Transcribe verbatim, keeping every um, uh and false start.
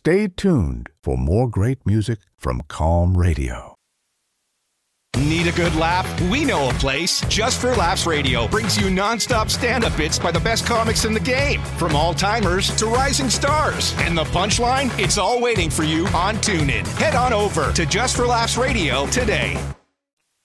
Stay tuned for more great music from Calm Radio. Need a good laugh? We know a place. Just for Laughs Radio brings you nonstop stand-up bits by the best comics in the game. From all-timers to rising stars. And the punchline? It's all waiting for you on TuneIn. Head on over to Just for Laughs Radio today.